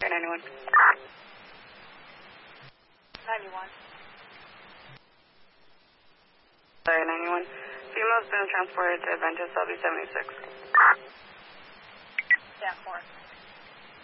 91. 91. 91. Female's been transported to Adventist LB 76. Stand 4.